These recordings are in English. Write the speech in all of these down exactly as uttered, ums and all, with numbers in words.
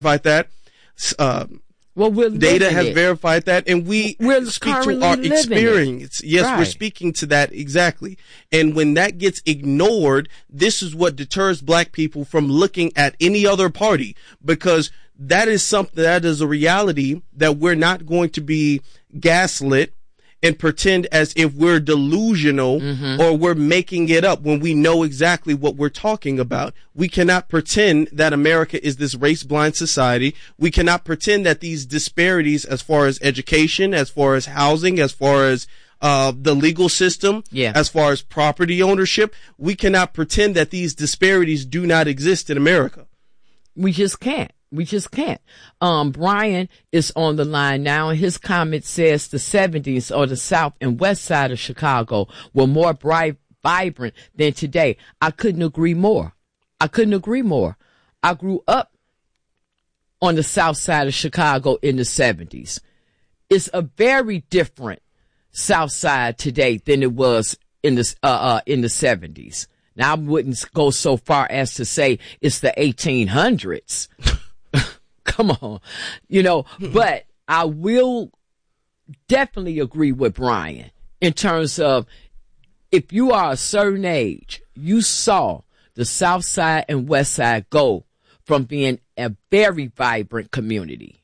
verified that. Uh, well, we're data has it. verified that, and we we're speak to our experience. It. Yes, right. we're speaking to that exactly. And when that gets ignored, this is what deters black people from looking at any other party, because that is something, that is a reality that we're not going to be gaslit and pretend as if we're delusional mm-hmm. or we're making it up when we know exactly what we're talking about. We cannot pretend that America is this race-blind society. We cannot pretend that these disparities as far as education, as far as housing, as far as uh the legal system, yeah. as far as property ownership, we cannot pretend that these disparities do not exist in America. We just can't. We just can't. Um, Brian is on the line now, and his comment says the seventies or the South and West Side of Chicago were more bright, vibrant than today. I couldn't agree more. I couldn't agree more. I grew up on the South Side of Chicago in the seventies. It's a very different South Side today than it was in the uh, uh in the seventies. Now, I wouldn't go so far as to say it's the eighteen hundreds. Come on, you know, but I will definitely agree with Brian in terms of if you are a certain age, you saw the South Side and West Side go from being a very vibrant community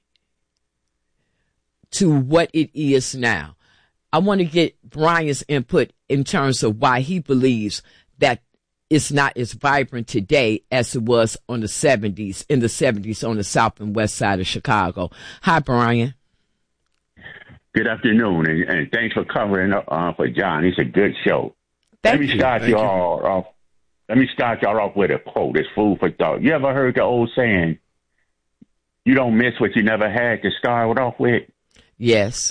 to what it is now. I want to get Brian's input in terms of why he believes that it's not as vibrant today as it was on the seventies, in the seventies on the South and West Side of Chicago. Hi, Brian. Good afternoon, and, and thanks for covering up uh, for John. It's a good show. Thank Let me you. start Thank y'all you. off. Let me start y'all off with a quote. It's food for thought. You ever heard the old saying, "You don't miss what you never had to start off with"? Yes.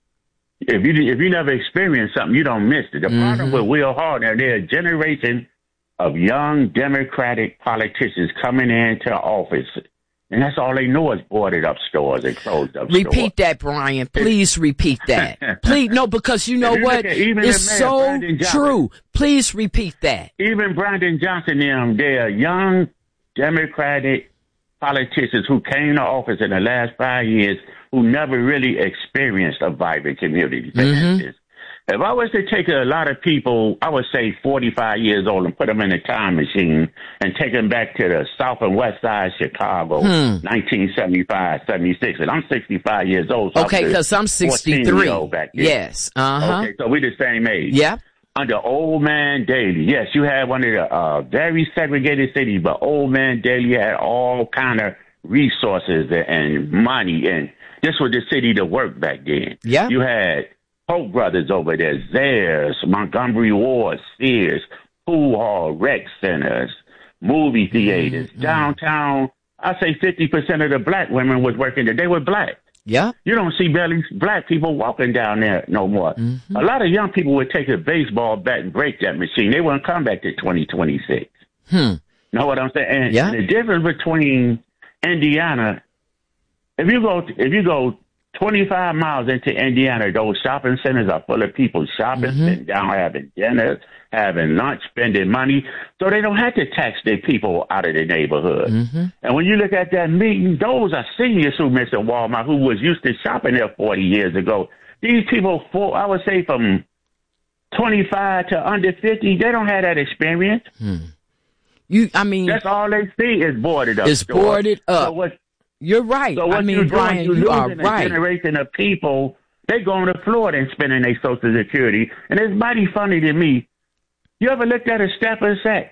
If you if you never experienced something, you don't miss it. The Mm-hmm. problem with Will Hardin, they're a generation of young Democratic politicians coming into office, and that's all they know is boarded up stores and closed up stores. Repeat that, Brian. Please repeat that. Please, no, because you know you what? at, even It's the mayor, so Brandon Johnson, true. Please repeat that. Even Brandon Johnson, them, they're young Democratic politicians who came to office in the last five years who never really experienced a vibrant community. For Mm-hmm. instance, if I was to take a lot of people, I would say forty-five years old, and put them in a time machine and take them back to the South and West Side of Chicago, Hmm. nineteen seventy-five, seventy-six. And I'm sixty-five years old. So Okay, because I'm sixty-three. Back then. Yes. Uh-huh. Okay, so we're the same age. Yep. Under Old Man Daly, yes, you had one of the uh, very segregated cities, but Old Man Daly had all kind of resources and money, and this was the city to work back then. Yeah. You had Polk Brothers over there, Zayres, Montgomery Ward, Sears, pool hall, rec centers, movie theaters, mm-hmm. downtown. I say fifty percent of the black women was working there. They were black. Yeah. You don't see barely black people walking down there no more. Mm-hmm. A lot of young people would take a baseball bat and break that machine. They wouldn't come back to twenty twenty-six. Hmm. Know what I'm saying? And, Yeah. and the difference between Indiana, if you go, if you go twenty-five miles into Indiana, those shopping centers are full of people shopping, Mm-hmm. sitting down, having dinner, having lunch, spending money. So they don't have to tax their people out of the neighborhood. Mm-hmm. And when you look at that meeting, those are seniors who miss at Walmart, who was used to shopping there forty years ago. These people, for, I would say from twenty-five to under fifty, they don't have that experience. Hmm. You, I mean, That's all they see is boarded up. it's stores. boarded up. So what, You're right. so what I mean, you're Brian, doing, you you're are losing a right. generation of people. They going to Florida and spending their Social Security. And it's mighty funny to me. You ever looked at a stepper set?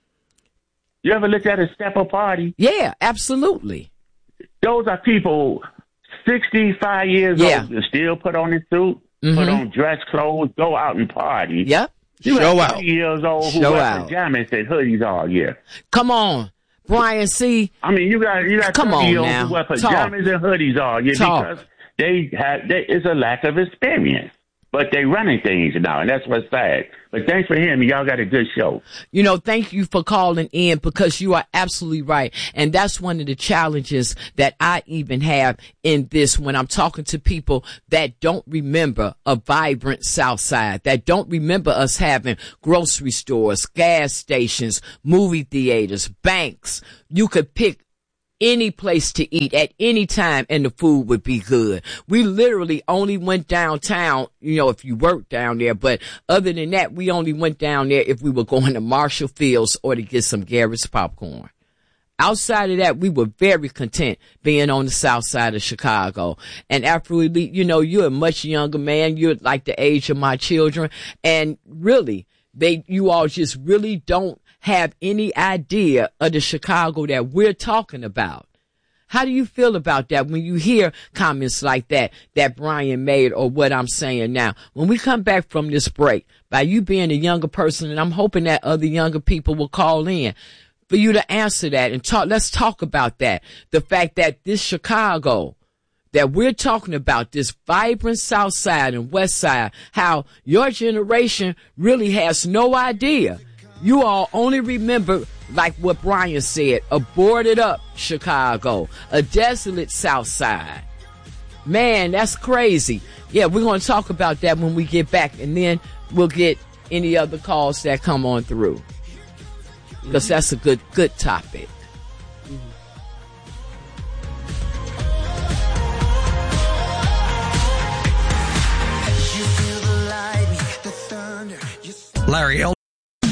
You ever looked at a stepper party? Yeah, absolutely. Those are people sixty-five years Yeah. old that still put on a suit, Mhm. put on dress clothes, go out and party. Yep. You Show have out. thirty years old who Show wear out. pajamas and hoodies all year. Come on, Brian. See, I mean, you got you got Come on thirty year olds now. who wear Talk. pajamas and hoodies all year Talk. because they have there is a lack of experience. But they running things now, and that's what's sad. But thanks for hearing me. Y'all got a good show. you know, thank you for calling in because you are absolutely right. And that's one of the challenges that I even have in this when I'm talking to people that don't remember a vibrant South Side, that don't remember us having grocery stores, gas stations, movie theaters, banks. You could pick any place to eat at any time and the food would be good. We literally only went downtown, you know, if you worked down there. But other than that, we only went down there if we were going to Marshall Fields or to get some Garrett's popcorn. Outside of that, we were very content being on the south side of Chicago. And after we leave, you know, you're a much younger man. You're like the age of my children. And really, they, you all just really don't have any idea of the Chicago that we're talking about. How do you feel about that when you hear comments like that, that Brian made or what I'm saying now? When we come back from this break, by you being a younger person, and I'm hoping that other younger people will call in, for you to answer that and talk, let's talk about that. The fact that this Chicago that we're talking about, this vibrant South Side and West Side, how your generation really has no idea. You all only remember, like what Brian said, a boarded up Chicago, a desolate South Side. Man, that's crazy. Yeah, we're going to talk about that when we get back, and then we'll get any other calls that come on through. Because that's a good, good topic. Larry L.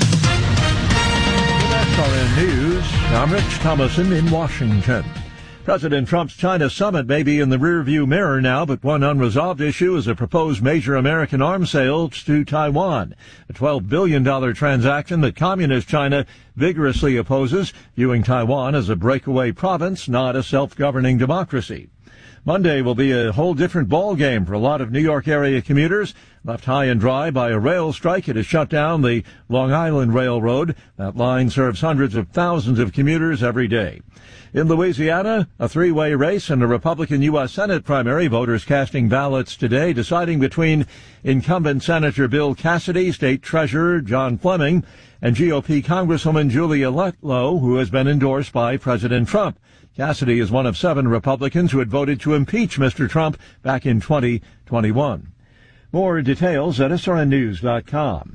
S R N News. I'm Rich Thomason in Washington. President Trump's China summit may be in the rearview mirror now, but one unresolved issue is a proposed major American arms sales to Taiwan, a twelve billion dollars transaction that Communist China vigorously opposes, viewing Taiwan as a breakaway province, not a self-governing democracy. Monday will be a whole different ball game for a lot of New York area commuters. Left high and dry by a rail strike, it has shut down the Long Island Railroad. That line serves hundreds of thousands of commuters every day. In Louisiana, a three-way race in the Republican U S Senate primary, voters casting ballots today, deciding between incumbent Senator Bill Cassidy, State Treasurer John Fleming, and G O P Congresswoman Julia Letlow, who has been endorsed by President Trump. Cassidy is one of seven Republicans who had voted to impeach Mister Trump back in twenty twenty-one. More details at S R N news dot com.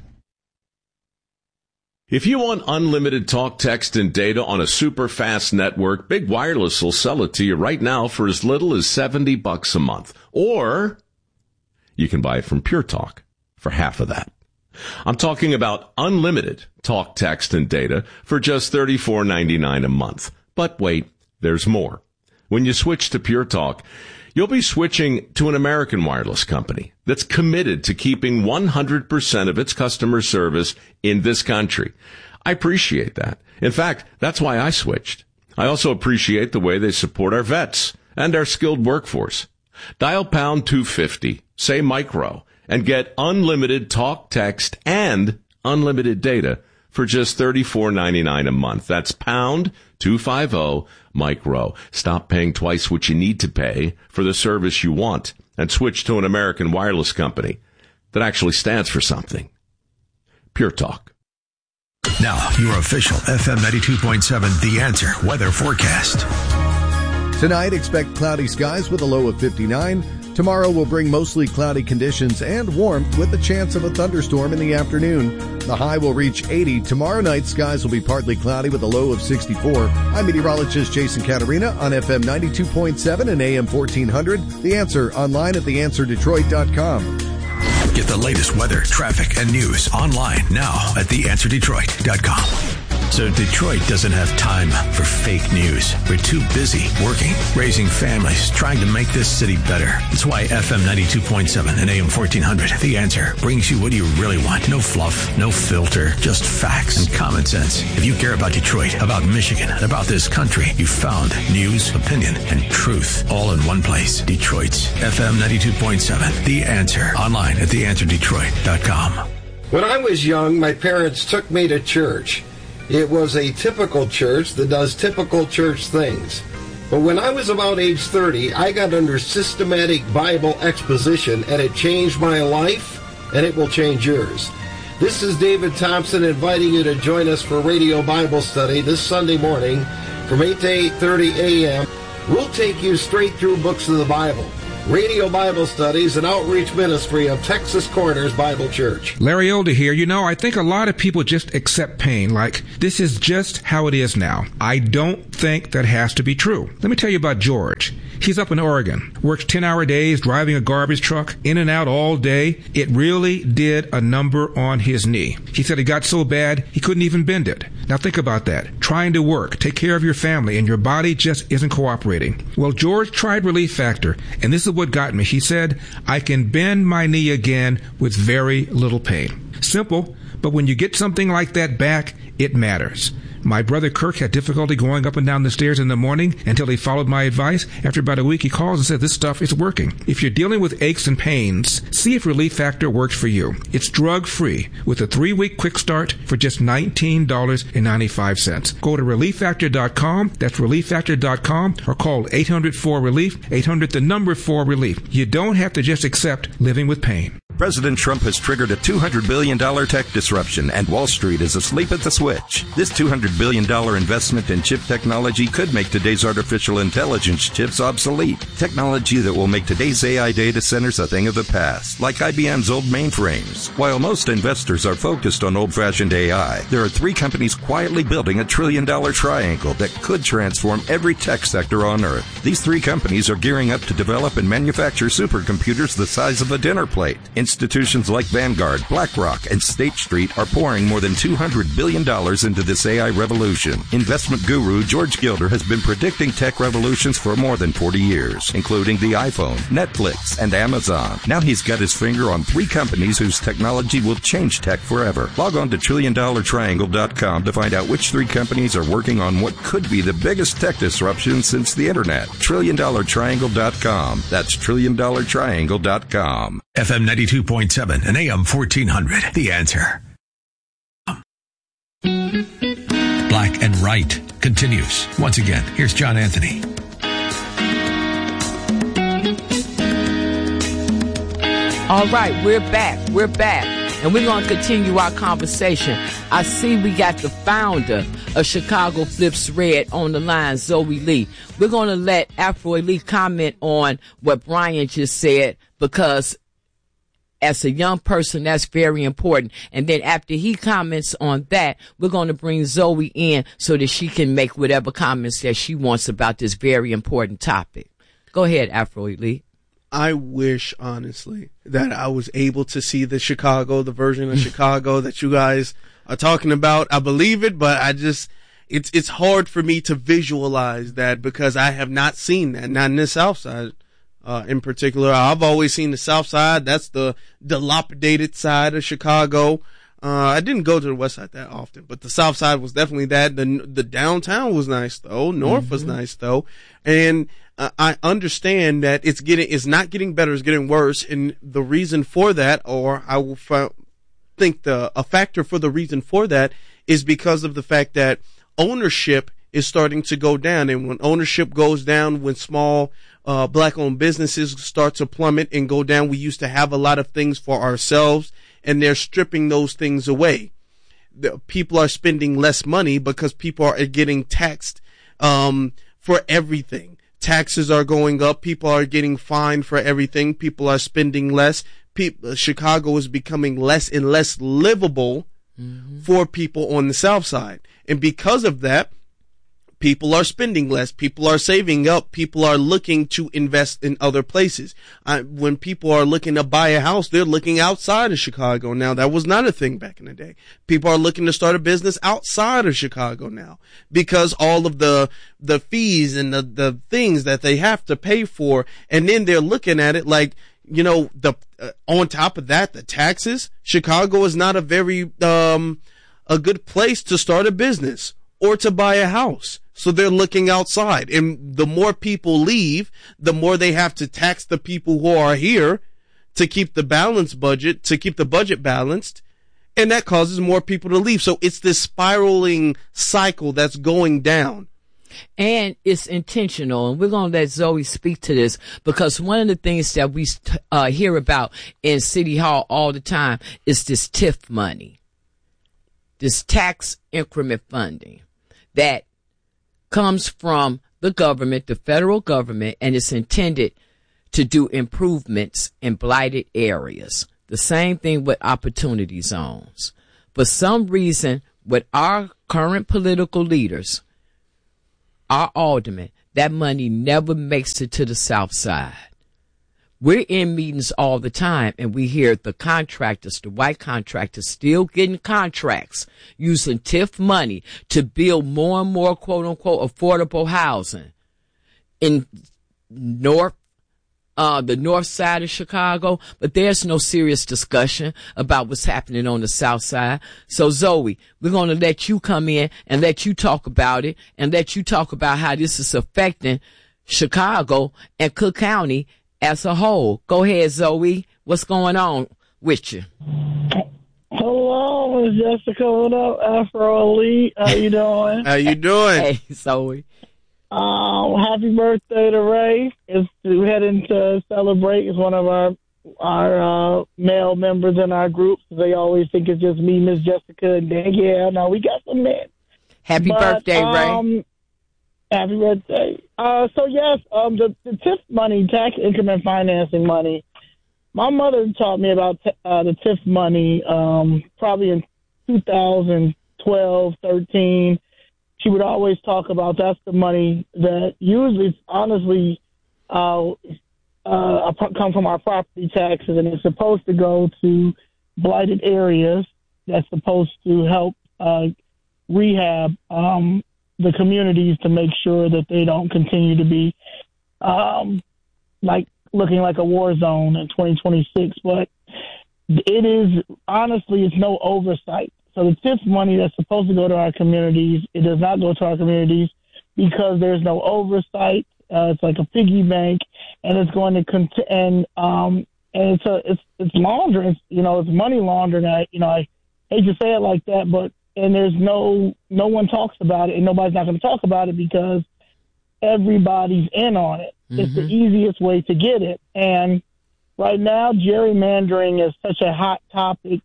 If you want unlimited talk, text, and data on a super fast network, Big Wireless will sell it to you right now for as little as seventy bucks a month. Or you can buy it from Pure Talk for half of that. I'm talking about unlimited talk, text, and data for just thirty-four ninety-nine a month. But wait, there's more. When you switch to Pure Talk, you'll be switching to an American wireless company that's committed to keeping one hundred percent of its customer service in this country. I appreciate that. In fact, that's why I switched. I also appreciate the way they support our vets and our skilled workforce. Dial pound two fifty, say micro, and get unlimited talk, text, and unlimited data for just thirty-four ninety-nine a month. That's pound two fifty micro. Stop paying twice what you need to pay for the service you want and switch to an American wireless company that actually stands for something. Pure Talk. Now, your official F M ninety-two point seven The Answer weather forecast. Tonight, expect cloudy skies with a low of fifty-nine. Tomorrow will bring mostly cloudy conditions and warmth with a chance of a thunderstorm in the afternoon. The high will reach eighty. Tomorrow night, skies will be partly cloudy with a low of sixty-four. I'm meteorologist Jason Caterina on F M ninety-two point seven and A M fourteen hundred. The Answer online at the answer detroit dot com. Get the latest weather, traffic, and news online now at the answer detroit dot com. So Detroit doesn't have time for fake news. We're too busy working, raising families, trying to make this city better. That's why F M ninety-two point seven and A M fourteen hundred, The Answer, brings you what you really want. No fluff, no filter, just facts and common sense. If you care about Detroit, about Michigan, and about this country, you found news, opinion, and truth all in one place. Detroit's F M ninety-two point seven, The Answer, online at the answer detroit dot com. When I was young, my parents took me to church. It was a typical church that does typical church things. But when I was about age thirty, I got under systematic Bible exposition, and it changed my life, and it will change yours. This is David Thompson inviting you to join us for Radio Bible Study this Sunday morning from eight to eight thirty a.m. We'll take you straight through books of the Bible. radio Bible studies, and outreach ministry of Texas Corners Bible Church. Larry Older here. You know, I think a lot of people just accept pain like this is just how it is now. I don't think that has to be true. Let me tell you about George. He's up in Oregon, works ten-hour days, driving a garbage truck, in and out all day. It really did a number on his knee. He said it got so bad, he couldn't even bend it. Now think about that. Trying to work, take care of your family, and your body just isn't cooperating. Well, George tried Relief Factor, and this is what got me. He said, I can bend my knee again with very little pain. Simple, but when you get something like that back, it matters. My brother Kirk had difficulty going up and down the stairs in the morning until he followed my advice. After about a week, he calls and said, this stuff is working. If you're dealing with aches and pains, see if Relief Factor works for you. It's drug-free with a three-week quick start for just nineteen dollars and ninety-five cents. Go to relief factor dot com. That's relief factor dot com, or call eight hundred four relief, eight hundred the number four relief. You don't have to just accept living with pain. President Trump has triggered a two hundred billion dollars tech disruption, and Wall Street is asleep at the switch. This two hundred billion dollars investment in chip technology could make today's artificial intelligence chips obsolete. Technology that will make today's A I data centers a thing of the past, like I B M's old mainframes. While most investors are focused on old-fashioned A I, there are three companies quietly building a trillion-dollar triangle that could transform every tech sector on Earth. These three companies are gearing up to develop and manufacture supercomputers the size of a dinner plate. Institutions like Vanguard, BlackRock, and State Street are pouring more than two hundred billion dollars into this A I revolution. Investment guru George Gilder has been predicting tech revolutions for more than forty years, including the iPhone, Netflix, and Amazon. Now he's got his finger on three companies whose technology will change tech forever. Log on to trillion dollar triangle dot com to find out which three companies are working on what could be the biggest tech disruption since the internet. trillion dollar triangle dot com. That's trillion dollar triangle dot com. F M ninety-two point seven and A M fourteen hundred. The Answer. Black and Right continues. Once again, here's John Anthony. All right, we're back. We're back. And we're going to continue our conversation. I see we got the founder of Chicago Flips Red on the line, Zoe Lee. We're going to let Afro Elite comment on what Brian just said, because as a young person, that's very important. And then after he comments on that, we're going to bring Zoe in so that she can make whatever comments that she wants about this very important topic. Go ahead, Afro Elite. I wish, honestly, that I was able to see the Chicago, the version of Chicago that you guys are talking about. I believe it, but I just, it's it's hard for me to visualize that because I have not seen that, not in the South Side. Uh, in particular, I've always seen the South Side. That's the dilapidated side of Chicago. Uh, I didn't go to the West Side that often, but the South Side was definitely that. The, the downtown was nice though. North mm-hmm. was nice though. And uh, I understand that it's getting, it's not getting better, it's getting worse. And the reason for that, or I will f- think the, a factor for the reason for that is because of the fact that ownership is starting to go down. And when ownership goes down, when small, Uh, black-owned businesses start to plummet and go down, we used to have a lot of things for ourselves, and they're stripping those things away. The, people are spending less money because people are getting taxed um, for everything. Taxes are going up. People are getting fined for everything. People are spending less. People, Chicago is becoming less and less livable mm-hmm. for people on the South Side. And because of that, people are spending less. People are saving up. People are looking to invest in other places. Uh, when people are looking to buy a house, they're looking outside of Chicago now. That was not a thing back in the day. People are looking to start a business outside of Chicago now because all of the the fees and the, the things that they have to pay for. And then they're looking at it like, you know, the uh, on top of that, the taxes. Chicago is not a very um a good place to start a business or to buy a house. So they're looking outside. And the more people leave, the more they have to tax the people who are here to keep the balanced budget, to keep the budget balanced. And that causes more people to leave. So it's this spiraling cycle that's going down. And it's intentional. And we're going to let Zoe speak to this because one of the things that we uh, hear about in City Hall all the time is this T I F money, this tax increment funding that comes from the government, the federal government, and it's intended to do improvements in blighted areas. The same thing with opportunity zones. For some reason, with our current political leaders, our aldermen, that money never makes it to the South Side. We're in meetings all the time, and we hear the contractors, the white contractors, still getting contracts using T I F money to build more and more, quote unquote, affordable housing in north, uh, the north side of Chicago. But there's no serious discussion about what's happening on the South Side. So Zoe, we're going to let you come in and let you talk about it, and let you talk about how this is affecting Chicago and Cook County as a whole. Go ahead, Zoe. What's going on with you? Hello, it's Jessica. What up, Afro Elite? How you doing? How you doing? Hey, Zoe. Um, happy birthday to Ray. It's we're heading to celebrate. It's one of our our uh, male members in our group. They always think it's just me, Miss Jessica, and Danielle. No, we got some men. Happy but, birthday, Ray. Um, Happy birthday. Uh, so, yes, um, the, the T I F money, tax increment financing money, my mother taught me about t- uh, the T I F money um, probably in two thousand twelve, thirteen. She would always talk about that's the money that usually, honestly, uh, uh, come from our property taxes, and it's supposed to go to blighted areas. That's supposed to help uh, rehab um the communities to make sure that they don't continue to be um, like looking like a war zone in twenty twenty-six. But it is, honestly, it's no oversight. So the T I F money that's supposed to go to our communities, it does not go to our communities because there's no oversight. Uh, it's like a piggy bank, and it's going to cont- and um and it's a it's it's laundering. You know, it's money laundering. I you know I hate to say it like that, but and there's no no one talks about it, and nobody's not going to talk about it because everybody's in on it. Mm-hmm. It's the easiest way to get it. And right now, gerrymandering is such a hot topic.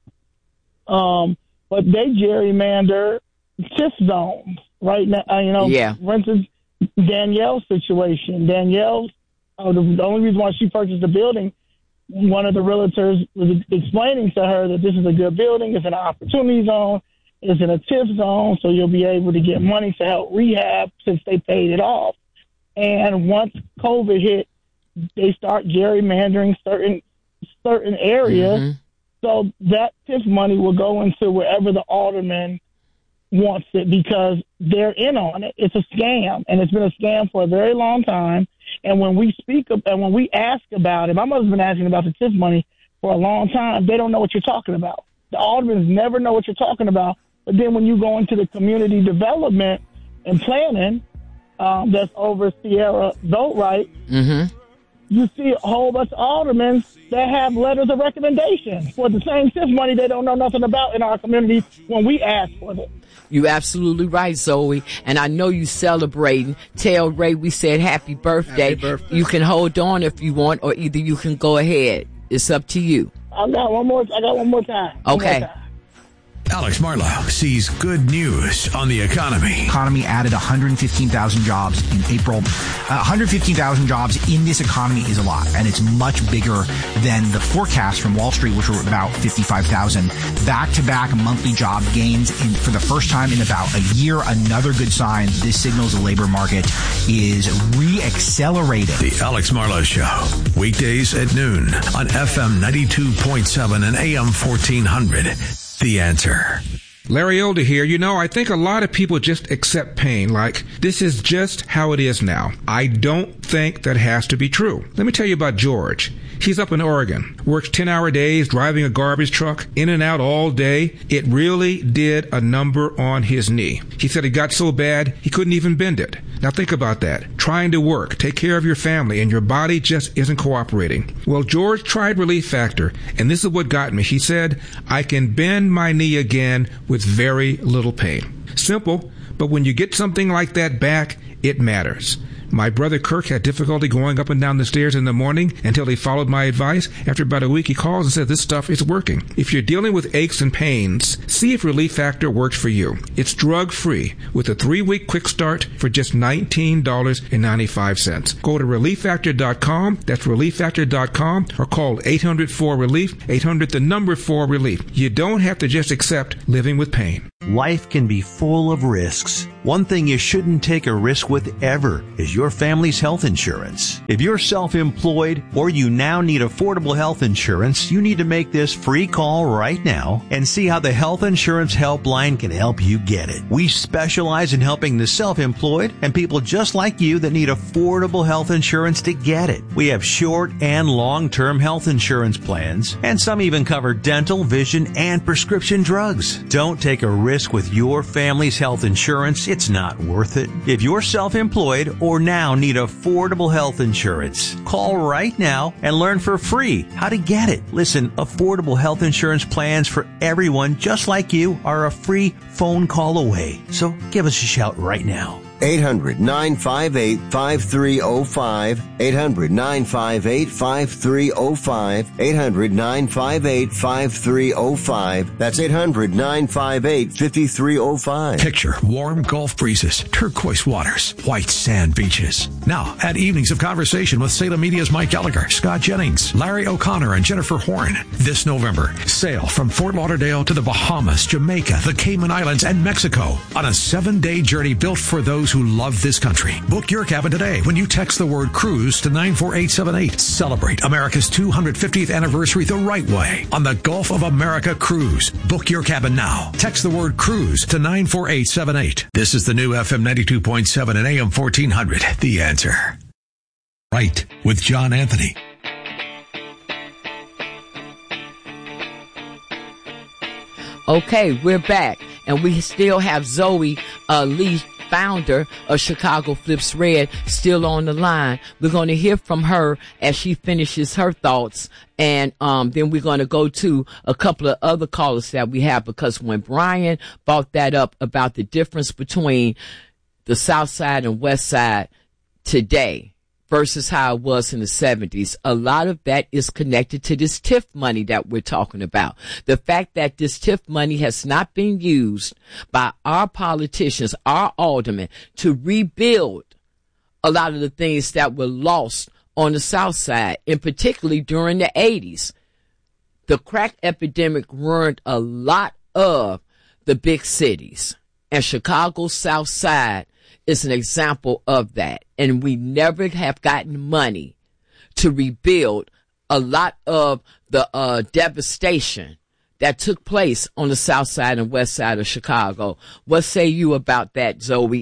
Um, but they gerrymander T I F zones right now. Uh, you know, yeah. For instance, Danielle's situation. Danielle, uh, the, the only reason why she purchased the building, one of the realtors was explaining to her that this is a good building. It's an opportunity zone. It's in a T I F zone, so you'll be able to get money to help rehab since they paid it off. And once COVID hit, they start gerrymandering certain certain areas. Mm-hmm. So that T I F money will go into wherever the alderman wants it because they're in on it. It's a scam, and it's been a scam for a very long time. And when we speak and when we ask about it, my mother's been asking about the T I F money for a long time. They don't know what you're talking about. The aldermen never know what you're talking about. But then when you go into the community development and planning um, that's over Sierra Boatwright, mm-hmm. you see a whole bunch of aldermen that have letters of recommendation for the same T I F money they don't know nothing about in our community when we ask for it. You absolutely right, Zoe. And I know you celebrating. Tell Ray we said happy birthday. Happy birthday. You can hold on if you want, or either you can go ahead. It's up to you. I got one more. I got one more time. One okay. more time. Alex Marlowe sees good news on the economy. Economy added one hundred fifteen thousand jobs in April. Uh, one hundred fifteen thousand jobs in this economy is a lot, and it's much bigger than the forecast from Wall Street, which were about fifty-five thousand. Back-to-back monthly job gains in, for the first time in about a year. Another good sign. This signals the labor market is re-accelerating. The Alex Marlowe Show, weekdays at noon on F M ninety-two point seven and A M fourteen hundred. The Answer. Larry Elder here. You know, I think a lot of people just accept pain like this is just how it is now. I don't think that has to be true. Let me tell you about George. He's up in Oregon, works ten-hour days, driving a garbage truck, in and out all day. It really did a number on his knee. He said it got so bad he couldn't even bend it. Now think about that. Trying to work, take care of your family, and your body just isn't cooperating. Well, George tried Relief Factor, and this is what got me. He said, I can bend my knee again with very little pain. Simple, but when you get something like that back, it matters. My brother Kirk had difficulty going up and down the stairs in the morning until he followed my advice. After about a week, he calls and says this stuff is working. If you're dealing with aches and pains, see if Relief Factor works for you. It's drug-free with a three-week quick start for just nineteen dollars and ninety-five cents. Go to relief factor dot com. That's relief factor dot com, or call eight hundred four relief, eight hundred the number four relief. You don't have to just accept living with pain. Life can be full of risks. One thing you shouldn't take a risk with ever is your family's health insurance. If you're self-employed or you now need affordable health insurance, you need to make this free call right now and see how the Health Insurance Helpline can help you get it. We specialize in helping the self-employed and people just like you that need affordable health insurance to get it. We have short and long-term health insurance plans, and some even cover dental, vision, and prescription drugs. Don't take a risk with your family's health insurance. It's not worth it. If you're self-employed or now need affordable health insurance, call right now and learn for free how to get it. Listen, affordable health insurance plans for everyone just like you are a free phone call away. So give us a shout right now. eight hundred nine five eight five three zero five. eight hundred nine five eight five three zero five. eight hundred nine five eight five three zero five. That's eight hundred nine five eight five three zero five. Picture warm Gulf breezes, turquoise waters, white sand beaches. Now, add evenings of conversation with Salem Media's Mike Gallagher, Scott Jennings, Larry O'Connor, and Jennifer Horn. This November, sail from Fort Lauderdale to the Bahamas, Jamaica, the Cayman Islands, and Mexico on a seven-day journey built for those who love this country. Book your cabin today when you text the word cruise to nine four eight seven eight. Celebrate America's two hundred fiftieth anniversary the right way on the Gulf of America Cruise. Book your cabin now. Text the word cruise to nine four eight seven eight. This is the new F M ninety-two point seven and A M fourteen hundred. The Answer. Right with John Anthony. Okay, we're back, and we still have Zoe uh, Lee, founder of Chicago Flips Red, still on the line. We're going to hear from her as she finishes her thoughts, and um, then we're going to go to a couple of other callers that we have, because when Brian brought that up about the difference between the South Side and West Side today versus how it was in the seventies, a lot of that is connected to this T I F money that we're talking about. The fact that this T I F money has not been used by our politicians, our aldermen, to rebuild a lot of the things that were lost on the South Side, and particularly during the eighties. The crack epidemic ruined a lot of the big cities, and Chicago's South Side is an example of that. And we never have gotten money to rebuild a lot of the uh, devastation that took place on the South Side and West Side of Chicago. What say you about that, Zoe?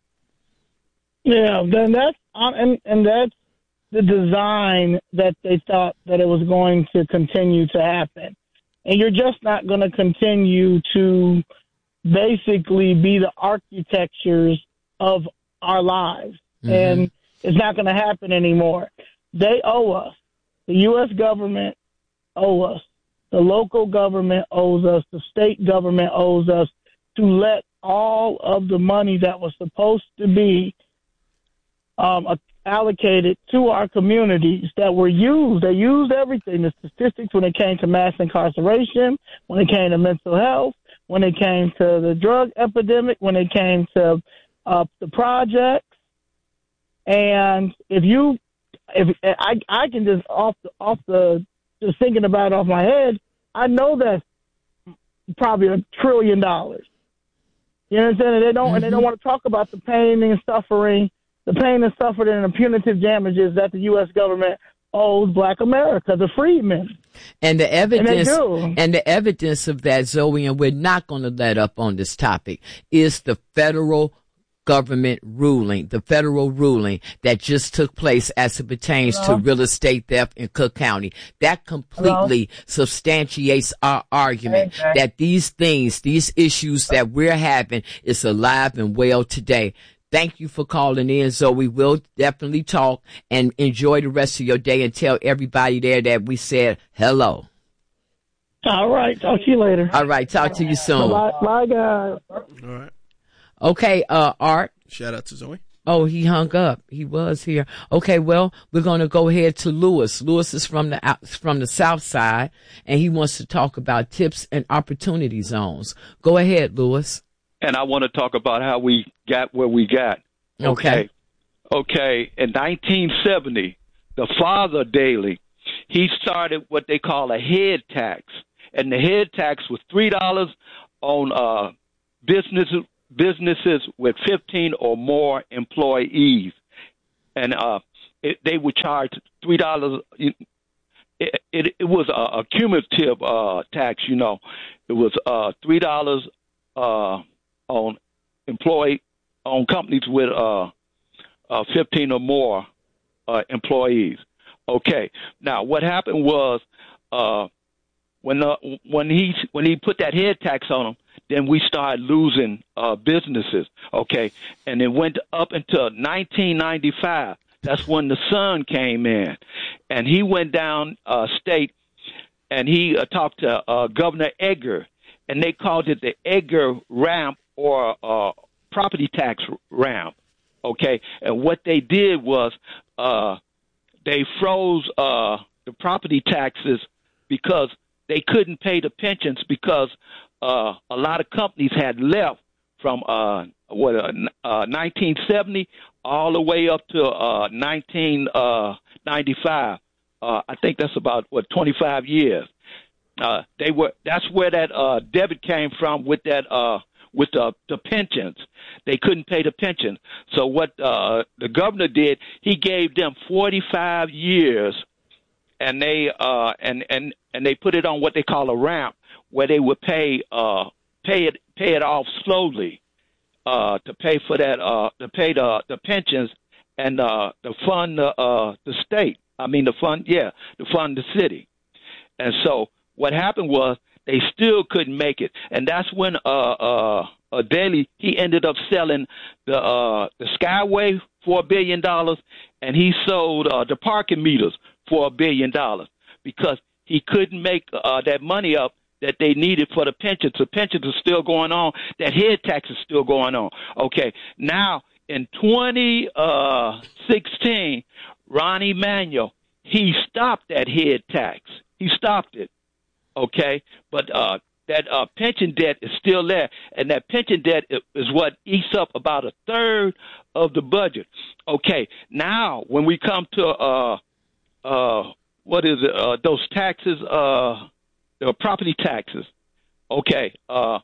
Yeah, then that's um, and and that's the design that they thought that it was going to continue to happen, and you're just not going to continue to basically be the architectures of our lives. Mm-hmm. And it's not going to happen anymore. They owe us. The U S government owe us. The local government owes us. The state government owes us to let all of the money that was supposed to be um, allocated to our communities that were used. They used everything. The statistics when it came to mass incarceration, when it came to mental health, when it came to the drug epidemic, when it came to Uh, the projects. And if you, if I, I can just off the, off the, just thinking about it off my head, I know that's probably a trillion dollars. You know what I'm saying? And they don't, mm-hmm. and they don't want to talk about the pain and suffering, the pain and suffering and the punitive damages that the U S government owes Black America, the freedmen. And the evidence, and, and the evidence of that, Zoe, and we're not going to let up on this topic, is the federal government ruling, the federal ruling that just took place as it pertains Hello? to real estate theft in Cook County. That completely Hello? substantiates our argument okay. that these things, these issues that we're having is alive and well today. Thank you for calling in, Zoe. We'll definitely talk, and enjoy the rest of your day, and tell everybody there that we said hello. All right. Talk to you later. All right. Talk to you soon. Bye, bye guys. All right. Okay, uh, Art. Shout out to Zoe. Oh, he hung up. He was here. Okay, well, we're going to go ahead to Lewis. Lewis is from the out, from the South Side, and he wants to talk about tips and opportunity zones. Go ahead, Lewis. And I want to talk about how we got where we got. Okay. Okay. In nineteen seventy, the father Daley, he started what they call a head tax. And the head tax was three dollars on uh, businesses businesses with fifteen or more employees. And uh, it, they would charge three dollars. It, it, it was a, a cumulative uh, tax, you know. It was uh, three dollars uh, on employee on companies with uh, uh, fifteen or more uh, employees. Okay. Now, what happened was uh, when uh, when he when he put that head tax on them, then we started losing uh, businesses. Okay, and it went up until nineteen ninety-five. That's when the Sun came in, and he went down uh, state, and he uh, talked to uh, Governor Edgar, and they called it the Edgar ramp or uh, property tax ramp. Okay, and what they did was uh, they froze uh, the property taxes because they couldn't pay the pensions because uh, a lot of companies had left from uh, what uh, uh, nineteen seventy all the way up to uh, nineteen ninety-five. Uh, I think that's about what twenty-five years. Uh, they were. That's where that uh, debit came from with that uh, with the, the pensions. They couldn't pay the pension. So what uh, the governor did, he gave them forty-five years, and they uh, and and and they put it on what they call a ramp, where they would pay uh, pay it pay it off slowly. Uh, to pay for that, uh, to pay the the pensions and uh, to fund the uh, the state. I mean, the fund, yeah, to fund the city. And so what happened was they still couldn't make it, and that's when uh, uh, uh, Daley he ended up selling the uh, the Skyway for a billion dollars, and he sold uh, the parking meters for a billion dollars because he couldn't make uh, that money up that they needed for the pensions. The pensions are still going on. That head tax is still going on. Okay, now in twenty sixteen, Ron Emanuel, he stopped that head tax. He stopped it. Okay, but uh, that uh, pension debt is still there, and that pension debt is what eats up about a third of the budget. Okay, now when we come to uh, uh, what is it? Uh, those taxes. Uh, The property taxes, okay. Uh,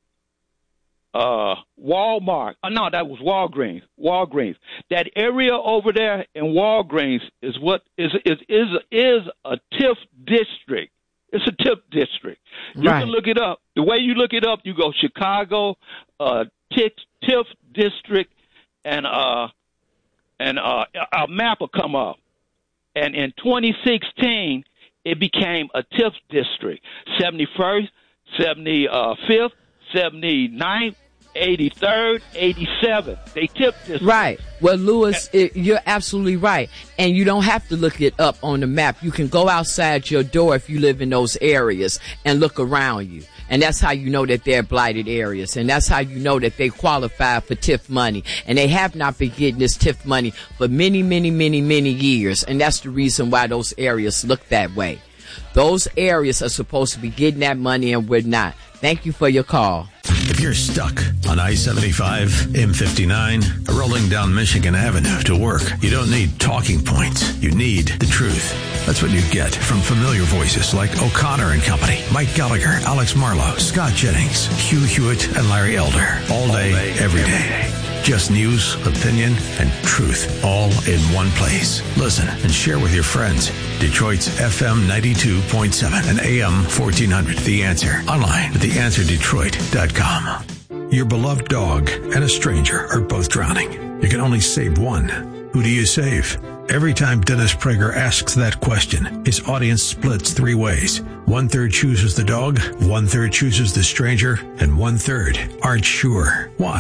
uh, Walmart. Oh, no, that was Walgreens. Walgreens. That area over there in Walgreens is what is is is is a TIF district. It's a TIF district. You right. can look it up. The way you look it up, you go Chicago, uh, TIF, TIF district, and uh, and uh, a map will come up. And in twenty sixteen. It became a TIF district, seventy-first, seventy-fifth, seventy-ninth, eighty-third, eighty-seventh. They TIF districts. Right. Well, Lewis, it, you're absolutely right. And you don't have to look it up on the map. You can go outside your door if you live in those areas and look around you. And that's how you know that they're blighted areas. And that's how you know that they qualify for TIF money. And they have not been getting this TIF money for many, many, many, many years. And that's the reason why those areas look that way. Those areas are supposed to be getting that money and we're not. Thank you for your call. If you're stuck on I seventy-five, M fifty-nine, rolling down Michigan Avenue to work, you don't need talking points. You need the truth. That's what you get from familiar voices like O'Connor and Company, Mike Gallagher, Alex Marlowe, Scott Jennings, Hugh Hewitt, and Larry Elder. All day, all day every day. day. Just news, opinion, and truth all in one place. Listen and share with your friends. Detroit's F M ninety-two point seven and A M fourteen hundred. The Answer. Online at the answer detroit dot com. Your beloved dog and a stranger are both drowning. You can only save one. Who do you save? Every time Dennis Prager asks that question, his audience splits three ways. One third chooses the dog, one third chooses the stranger, and one third aren't sure. Why?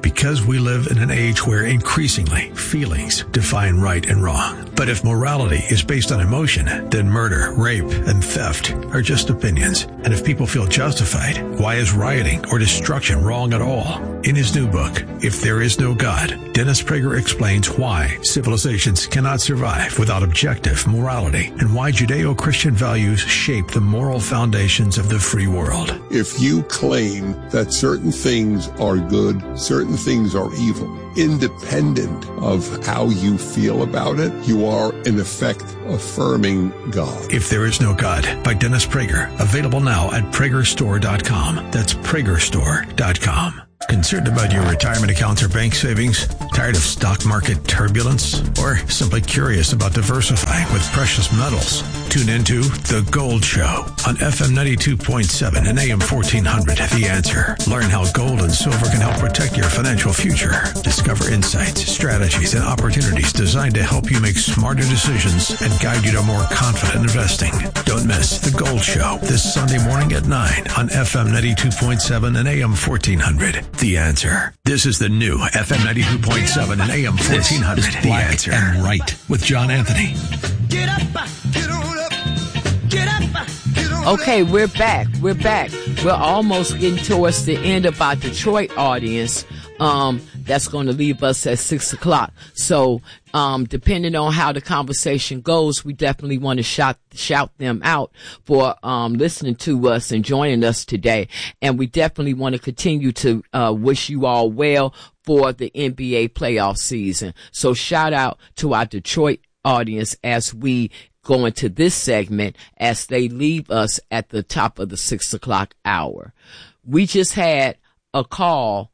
because we live in an age where increasingly feelings define right and wrong. But if morality is based on emotion, then murder, rape, and theft are just opinions. And if people feel justified, why is rioting or destruction wrong at all? In his new book, If There Is No God, Dennis Prager explains why civilizations cannot survive without objective morality and why Judeo-Christian values shape the moral foundations of the free world. If you claim that certain things are good, certain things are evil, independent of how you feel about it, you are, in effect, affirming God. If There Is No God by Dennis Prager. Available now at Prager Store dot com. That's Prager Store dot com. Concerned about your retirement accounts or bank savings? Tired of stock market turbulence? Or simply curious about diversifying with precious metals? Tune into The Gold Show on F M ninety-two point seven and A M fourteen hundred. The Answer. Learn how gold and silver can help protect your financial future. Discover insights, strategies, and opportunities designed to help you make smarter decisions and guide you to more confident investing. Don't miss The Gold Show this Sunday morning at nine on F M ninety-two point seven and A M fourteen hundred. The Answer. This is the new F M ninety-two point seven and A M fourteen hundred. This is The Black Answer. and Right with John Anthony. Get up, get on up, get up, get on up. Okay, we're back. We're back. We're almost getting towards the end of our Detroit audience. Um, that's going to leave us at six o'clock. So, um, depending on how the conversation goes, we definitely want to shout, shout them out for, um, listening to us and joining us today. And we definitely want to continue to, uh, wish you all well for the N B A playoff season. So shout out to our Detroit audience as we go into this segment as they leave us at the top of the six o'clock hour. We just had a call,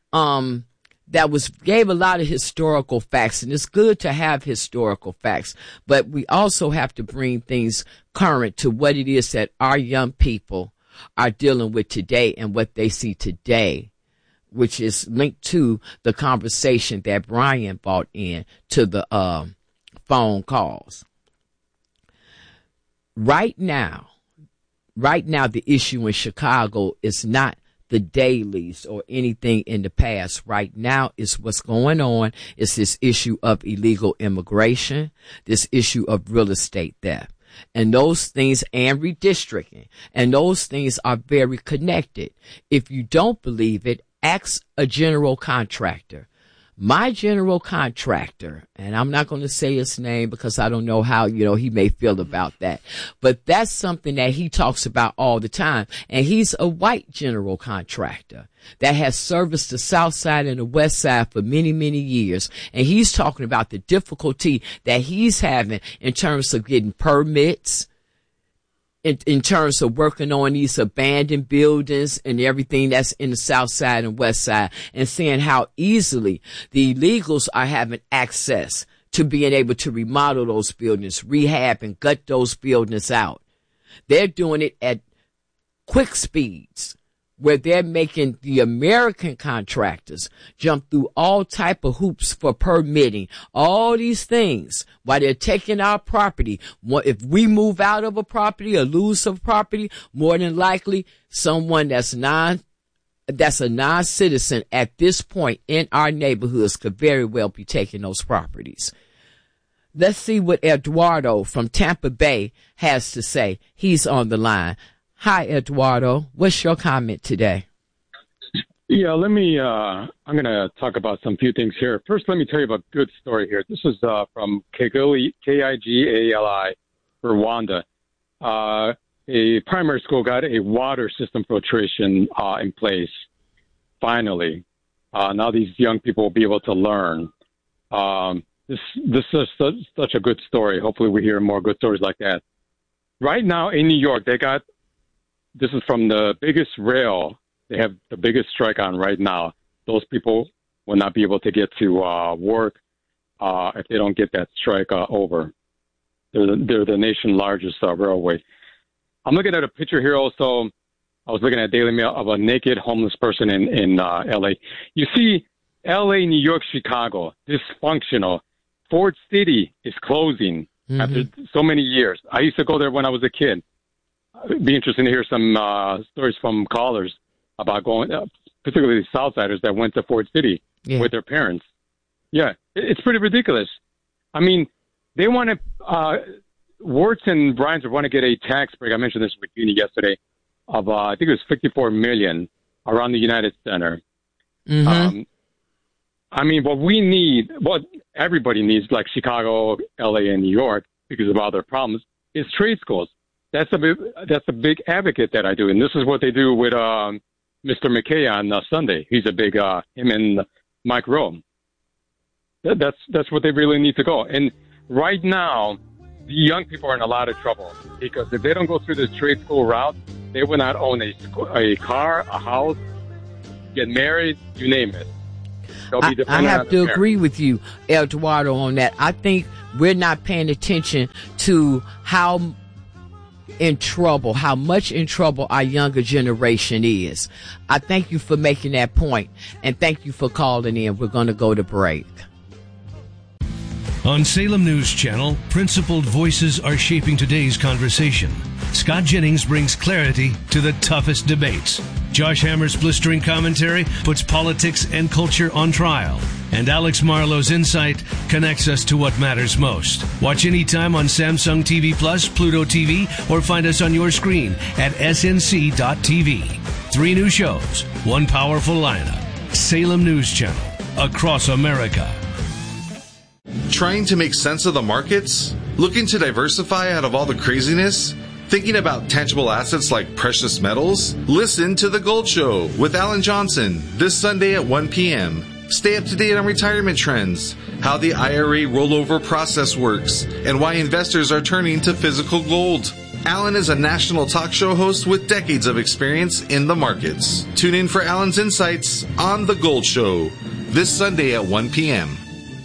um, that was gave a lot of historical facts, and it's good to have historical facts, but we also have to bring things current to what it is that our young people are dealing with today and what they see today, which is linked to the conversation that Brian brought in to the um, phone calls. Right now, right now, the issue in Chicago is not the dailies or anything in the past. Right now is what's going on is this issue of illegal immigration, this issue of real estate theft, and those things, and redistricting, and those things are very connected. If you don't believe it, ask a general contractor. My general contractor, and I'm not going to say his name because I don't know how, you know, he may feel about that, but that's something that he talks about all the time. And he's a white general contractor that has serviced the South Side and the West Side for many, many years. And he's talking about the difficulty that he's having in terms of getting permits, In, in terms of working on these abandoned buildings and everything that's in the South Side and West Side, and seeing how easily the illegals are having access to being able to remodel those buildings, rehab and gut those buildings out. They're doing it at quick speeds, where they're making the American contractors jump through all type of hoops for permitting, all these things, while they're taking our property. If we move out of a property or lose a property, more than likely someone that's non, that's a non-citizen at this point in our neighborhoods could very well be taking those properties. Let's see what Eduardo from Tampa Bay has to say. He's on the line. Hi, Eduardo. What's your comment today? Yeah, let me, uh, I'm going to talk about some few things here. First, let me tell you about a good story here. This is uh, from Kigali, K I G A L I, Rwanda. Uh, a primary school got a water system filtration uh, in place, finally. Uh, now these young people will be able to learn. Um, this, this is such, such a good story. Hopefully we hear more good stories like that. Right now in New York, they got, this is from the biggest rail. They have the biggest strike on right now. Those people will not be able to get to uh, work uh, if they don't get that strike uh, over. They're the, they're the nation's largest uh, railway. I'm looking at a picture here also. I was looking at Daily Mail of a naked homeless person in, in uh, L A. You see, L A, New York, Chicago, dysfunctional. Ford City is closing mm-hmm. after so many years. I used to go there when I was a kid. It'd be interesting to hear some uh, stories from callers about going, uh, particularly Southsiders that went to Ford City yeah. with their parents. Yeah, it's pretty ridiculous. I mean, they want to, uh, Wirtz and Bryans want to get a tax break. I mentioned this with Uni yesterday of, uh, I think it was fifty-four million around the United Center. Mm-hmm. Um, I mean, what we need, what everybody needs, like Chicago, L A, and New York, because of all their problems, is trade schools. That's a big, that's a big advocate that I do, and this is what they do with um, Mister McKay on uh, Sunday. He's a big, uh, him and Mike Rowe. That, that's that's what they really need to go. And right now, the young people are in a lot of trouble because if they don't go through this trade school route, they will not own a a car, a house, get married, you name it. I, I have to agree with you, Eduardo, on that. I think we're not paying attention to how in trouble, how much in trouble our younger generation is. I thank you for making that point, and thank you for calling in. We're going to go to break. On Salem News Channel, principled voices are shaping today's conversation. Scott Jennings brings clarity to the toughest debates. Josh Hammer's blistering commentary puts politics and culture on trial. And Alex Marlowe's insight connects us to what matters most. Watch anytime on Samsung T V Plus, Pluto T V, or find us on your screen at S N C dot T V. Three new shows, one powerful lineup. Salem News Channel, across America. Trying to make sense of the markets? Looking to diversify out of all the craziness? Thinking about tangible assets like precious metals? Listen to The Gold Show with Alan Johnson this Sunday at one p.m. Stay up to date on retirement trends, how the I R A rollover process works, and why investors are turning to physical gold. Alan is a national talk show host with decades of experience in the markets. Tune in for Alan's insights on The Gold Show this Sunday at one p.m.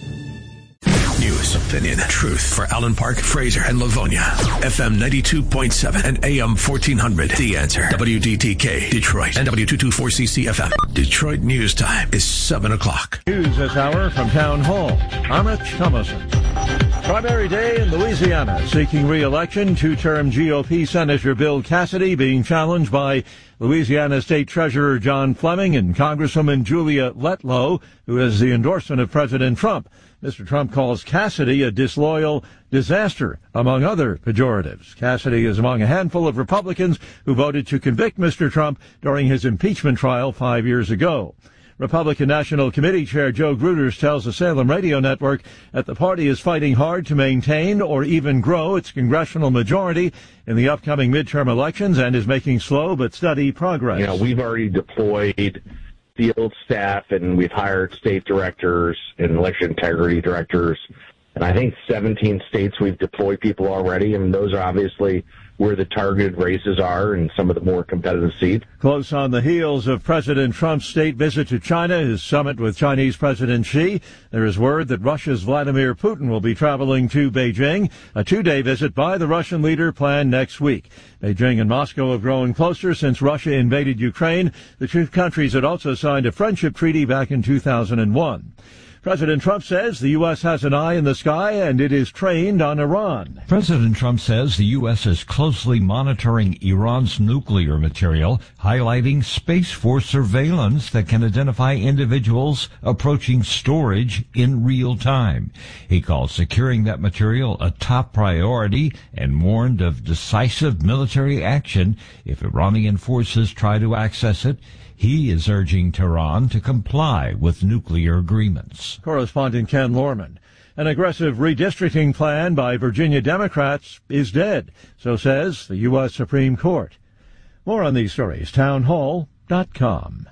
News, opinion, truth for Allen Park, Fraser, and Livonia. F M ninety-two point seven and A M fourteen hundred. The Answer. W D T K, Detroit, and W two twenty-four C C F M. Detroit News Time is seven o'clock. News this hour from Town Hall. I'm Rich Thomason. Primary day in Louisiana. Seeking re-election, two-term G O P Senator Bill Cassidy being challenged by Louisiana State Treasurer John Fleming and Congresswoman Julia Letlow, who has the endorsement of President Trump. Mister Trump calls Cassidy a disloyal disaster, among other pejoratives. Cassidy is among a handful of Republicans who voted to convict Mister Trump during his impeachment trial five years ago. Republican National Committee Chair Joe Gruters tells the Salem Radio Network that the party is fighting hard to maintain or even grow its congressional majority in the upcoming midterm elections and is making slow but steady progress. You know, we've already deployed field staff and we've hired state directors and election integrity directors. And I think seventeen states we've deployed people already. I mean, those are obviously where the targeted races are and some of the more competitive seats. Close on the heels of President Trump's state visit to China, his summit with Chinese President Xi, there is word that Russia's Vladimir Putin will be traveling to Beijing, a two-day visit by the Russian leader planned next week. Beijing and Moscow have grown closer since Russia invaded Ukraine. The two countries had also signed a friendship treaty back in two thousand one. President Trump says the U S has an eye in the sky and it is trained on Iran. President Trump says the U S is closely monitoring Iran's nuclear material, highlighting Space Force surveillance that can identify individuals approaching storage in real time. He called securing that material a top priority and warned of decisive military action if Iranian forces try to access it. He is urging Tehran to comply with nuclear agreements. Correspondent Ken Lorman. An aggressive redistricting plan by Virginia Democrats is dead, so says the U S Supreme Court. More on these stories, town hall dot com.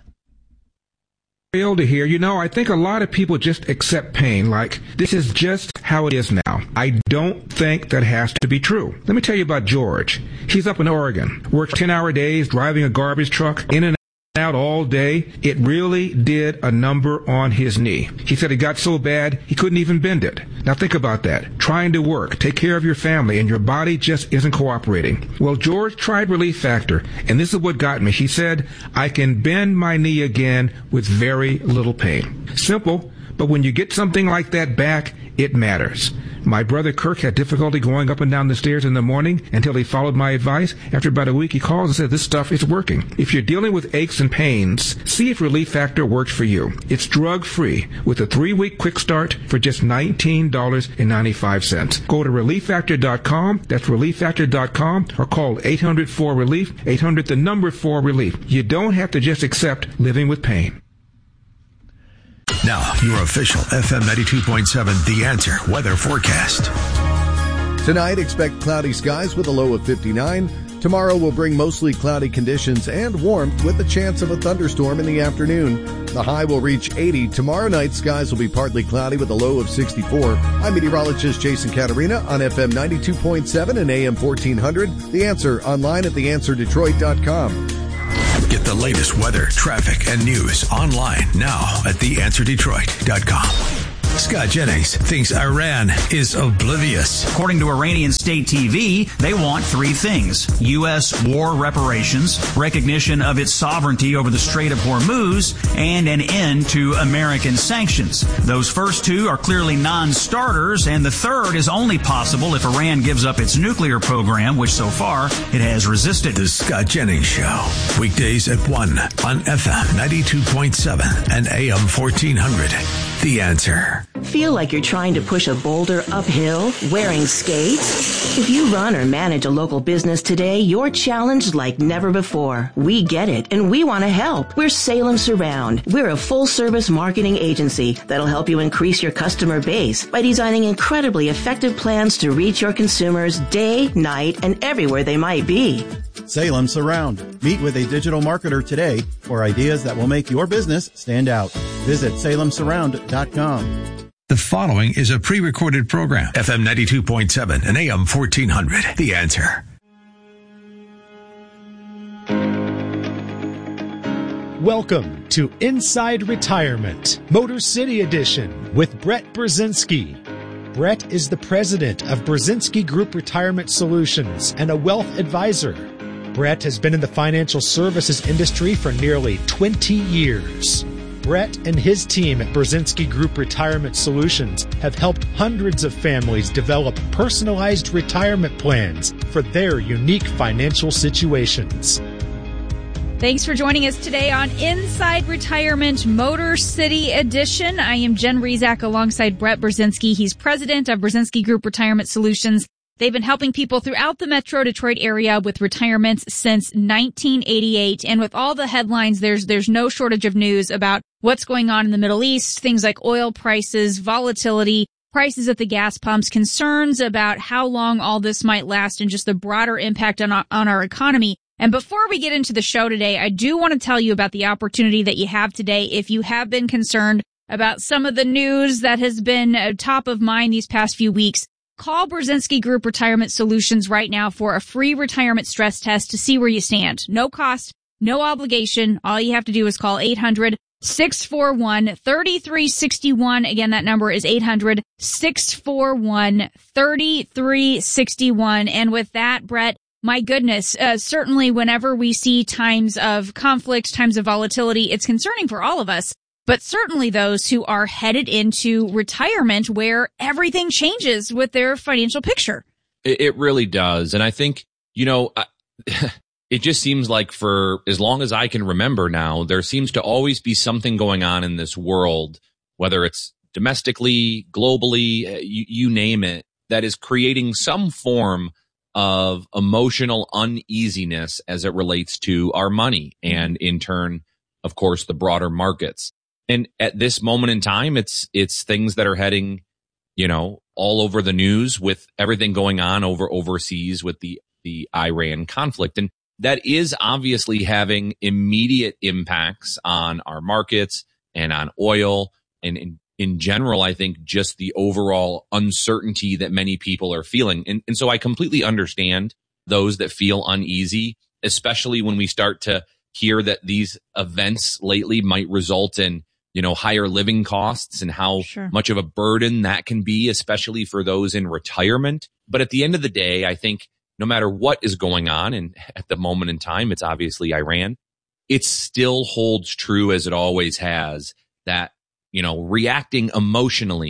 To hear, you know, I think a lot of people just accept pain like this is just how it is now. I don't think that has to be true. Let me tell you about George. He's up in Oregon, works ten-hour days driving a garbage truck in and out all day. It really did a number on his knee. He said it got so bad he couldn't even bend it. Now think about that. Trying to work, take care of your family, and your body just isn't cooperating. Well, George tried Relief Factor, and this is what got me. He said, I can bend my knee again with very little pain. Simple, but when you get something like that back, it matters. My brother Kirk had difficulty going up and down the stairs in the morning until he followed my advice. After about a week, he calls and says, this stuff is working. If you're dealing with aches and pains, see if Relief Factor works for you. It's drug-free with a three-week quick start for just nineteen dollars and ninety-five cents. Go to relief factor dot com. That's relief factor dot com, or call eight hundred four relief, eight hundred the number four relief. You don't have to just accept living with pain. Now, your official F M ninety-two point seven The Answer weather forecast. Tonight, expect cloudy skies with a low of fifty-nine. Tomorrow will bring mostly cloudy conditions and warmth with a chance of a thunderstorm in the afternoon. The high will reach eighty. Tomorrow night, skies will be partly cloudy with a low of sixty-four. I'm meteorologist Jason Caterina on F M ninety-two point seven and A M fourteen hundred. The Answer online at the answer detroit dot com. Get the latest weather, traffic, and news online now at the answer detroit dot com. Scott Jennings thinks Iran is oblivious. According to Iranian state T V, they want three things: U S war reparations, recognition of its sovereignty over the Strait of Hormuz, and an end to American sanctions. Those first two are clearly non-starters, and the third is only possible if Iran gives up its nuclear program, which so far it has resisted. The Scott Jennings Show, weekdays at one on F M ninety-two point seven and A M fourteen hundred. The Answer. Feel like you're trying to push a boulder uphill wearing skates? If you run or manage a local business today, you're challenged like never before. We get it, and we want to help. We're Salem Surround. We're a full-service marketing agency that'll help you increase your customer base by designing incredibly effective plans to reach your consumers day, night, and everywhere they might be. Salem Surround. Meet with a digital marketer today for ideas that will make your business stand out. Visit salem surround dot com. The following is a pre-recorded program. F M ninety-two point seven and A M fourteen hundred. The Answer. Welcome to Inside Retirement, Motor City Edition with Brett Brzezinski. Brett is the president of Brzezinski Group Retirement Solutions and a wealth advisor. Brett has been in the financial services industry for nearly twenty years. Brett and his team at Brzezinski Group Retirement Solutions have helped hundreds of families develop personalized retirement plans for their unique financial situations. Thanks for joining us today on Inside Retirement Motor City Edition. I am Jen Rezac alongside Brett Brzezinski. He's president of Brzezinski Group Retirement Solutions. They've been helping people throughout the Metro Detroit area with retirements since nineteen eighty-eight. And with all the headlines, there's there's no shortage of news about what's going on in the Middle East, things like oil prices, volatility, prices at the gas pumps, concerns about how long all this might last, and just the broader impact on our, on our economy. And before we get into the show today, I do want to tell you about the opportunity that you have today if you have been concerned about some of the news that has been uh, top of mind these past few weeks. Call Brzezinski Group Retirement Solutions right now for a free retirement stress test to see where you stand. No cost, no obligation. All you have to do is call eight hundred, six four one, three three six one. Again, that number is eight hundred, six four one, three three six one. And with that, Brett, my goodness, uh, certainly whenever we see times of conflict, times of volatility, it's concerning for all of us. But certainly those who are headed into retirement where everything changes with their financial picture. It, it really does. And I think, you know, I, it just seems like for as long as I can remember now, there seems to always be something going on in this world, whether it's domestically, globally, you, you name it, that is creating some form of emotional uneasiness as it relates to our money and in turn, of course, the broader markets. And at this moment in time, it's it's things that are heading, you know, all over the news with everything going on over overseas with the, the Iran conflict. And that is obviously having immediate impacts on our markets and on oil. And in, in general, I think just the overall uncertainty that many people are feeling. And, and so I completely understand those that feel uneasy, especially when we start to hear that these events lately might result in, you know, higher living costs and how sure. much of a burden that can be, especially for those in retirement. But at the end of the day, I think no matter what is going on, and at the moment in time, it's obviously Iran, it still holds true as it always has that, you know, reacting emotionally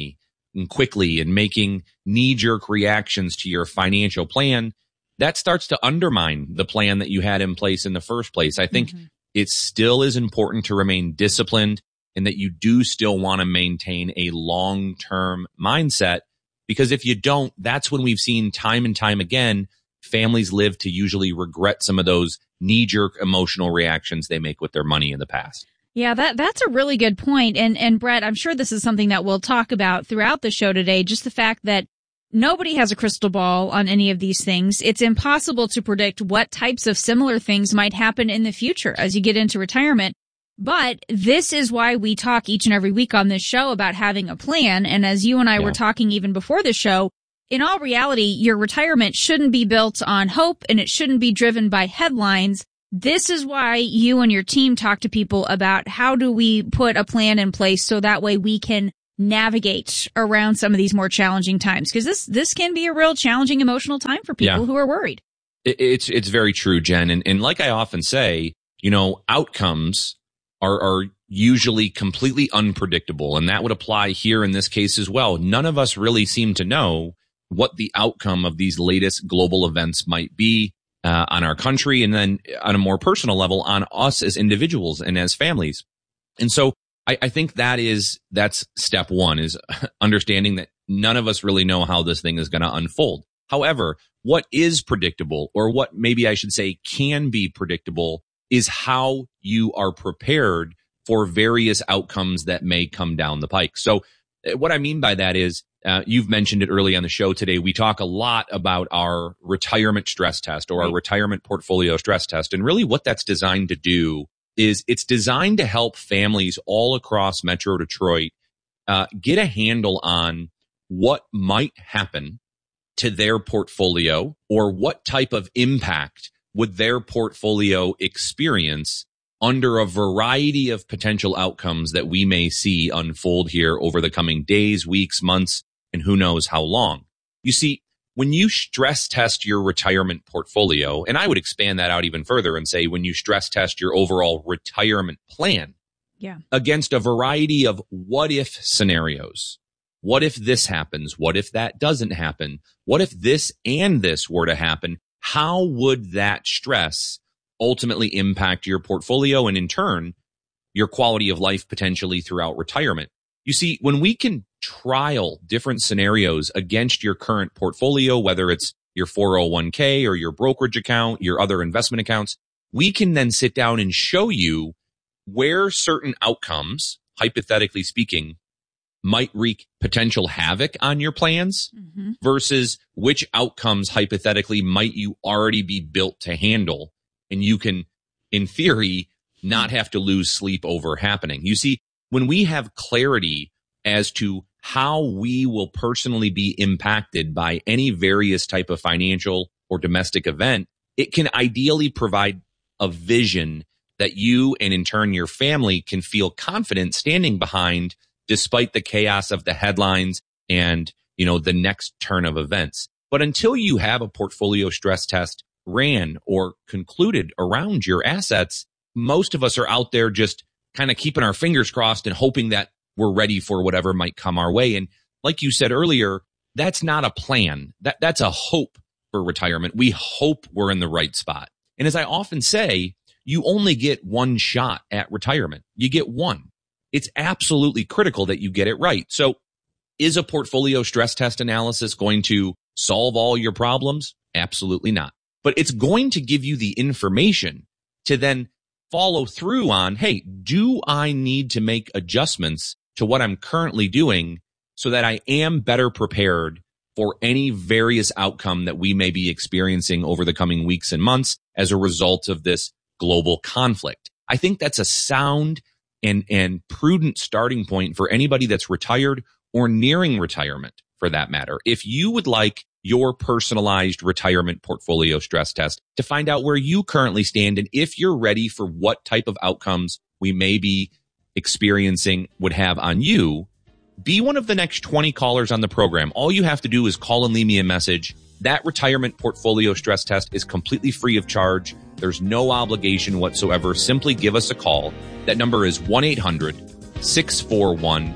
quickly and making knee-jerk reactions to your financial plan, that starts to undermine the plan that you had in place in the first place. I think mm-hmm. it still is important to remain disciplined and that you do still want to maintain a long-term mindset, because if you don't, that's when we've seen time and time again, families live to usually regret some of those knee-jerk emotional reactions they make with their money in the past. Yeah, that that's a really good point. And and Brett, I'm sure this is something that we'll talk about throughout the show today, just the fact that nobody has a crystal ball on any of these things. It's impossible to predict what types of similar things might happen in the future as you get into retirement. But this is why we talk each and every week on this show about having a plan. And as you and I yeah. were talking even before the show, in all reality, your retirement shouldn't be built on hope and it shouldn't be driven by headlines. This is why you and your team talk to people about how do we put a plan in place so that way we can navigate around some of these more challenging times, because this this can be a real challenging emotional time for people yeah. who are worried. It, it's it's very true, Jen. And, and like I often say, you know, outcomes are, are usually completely unpredictable. And that would apply here in this case as well. None of us really seem to know what the outcome of these latest global events might be uh, on our country, and then on a more personal level on us as individuals and as families. And so I, I think that is, that's step one, is understanding that none of us really know how this thing is going to unfold. However, what is predictable, or what maybe I should say can be predictable, is how you are prepared for various outcomes that may come down the pike. So what I mean by that is, uh, you've mentioned it early on the show today. We talk a lot about our retirement stress test, or our retirement portfolio stress test. And really what that's designed to do is it's designed to help families all across Metro Detroit uh, get a handle on what might happen to their portfolio, or what type of impact would their portfolio experience under a variety of potential outcomes that we may see unfold here over the coming days, weeks, months, and who knows how long. You see, when you stress test your retirement portfolio, and I would expand that out even further and say when you stress test your overall retirement plan yeah. against a variety of what if scenarios. What if this happens? What if that doesn't happen? What if this and this were to happen? How would that stress ultimately impact your portfolio, and in turn, your quality of life potentially throughout retirement? You see, when we can trial different scenarios against your current portfolio, whether it's your four oh one k or your brokerage account, your other investment accounts, we can then sit down and show you where certain outcomes, hypothetically speaking, might wreak potential havoc on your plans mm-hmm. versus which outcomes hypothetically might you already be built to handle. And you can, in theory, not have to lose sleep over happening. You see, when we have clarity as to how we will personally be impacted by any various type of financial or domestic event, it can ideally provide a vision that you, and in turn your family, can feel confident standing behind despite the chaos of the headlines and, you know, the next turn of events. But until you have a portfolio stress test ran or concluded around your assets, most of us are out there just kind of keeping our fingers crossed and hoping that we're ready for whatever might come our way. And like you said earlier, that's not a plan. That that's a hope for retirement. We hope we're in the right spot. And as I often say, you only get one shot at retirement. You get one. It's absolutely critical that you get it right. So is a portfolio stress test analysis going to solve all your problems? Absolutely not. But it's going to give you the information to then follow through on, hey, do I need to make adjustments to what I'm currently doing so that I am better prepared for any various outcome that we may be experiencing over the coming weeks and months as a result of this global conflict? I think that's a sound and, and prudent starting point for anybody that's retired or nearing retirement, for that matter. If you would like your personalized retirement portfolio stress test to find out where you currently stand and if you're ready for what type of outcomes we may be experiencing would have on you, be one of the next twenty callers on the program. All you have to do is call and leave me a message. That retirement portfolio stress test is completely free of charge. There's no obligation whatsoever. Simply give us a call. That number is one eight hundred six four one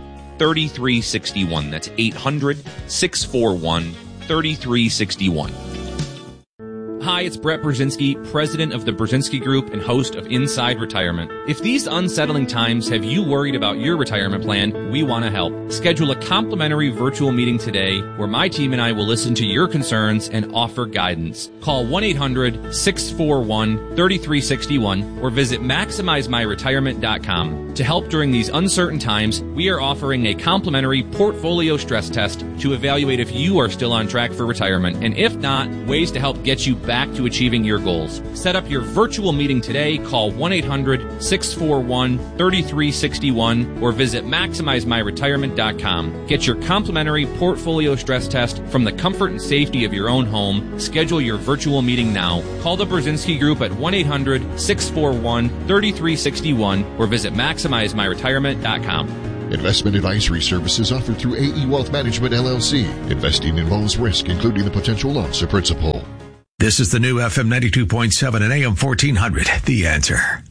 three six one. That's eight hundred, six four one, three six one. Hi, it's Brett Brzezinski, president of the Brzezinski Group and host of Inside Retirement. If these unsettling times have you worried about your retirement plan, we want to help. Schedule a complimentary virtual meeting today where my team and I will listen to your concerns and offer guidance. Call one eight hundred, six four one, three three six one or visit maximize my retirement dot com. To help during these uncertain times, we are offering a complimentary portfolio stress test to evaluate if you are still on track for retirement, and if not, ways to help get you back to achieving your goals. Set up your virtual meeting today. Call one eight hundred, six four one, three three six one or visit maximize my retirement dot com. Get your complimentary portfolio stress test from the comfort and safety of your own home. Schedule your virtual meeting now. Call the Brzezinski Group at one eight hundred, six four one, three three six one or visit maximize my retirement dot com. Investment advisory services offered through A E Wealth Management, L L C. Investing involves risk, including the potential loss of principal. This is the new F M ninety-two point seven and A M fourteen hundred, The Answer.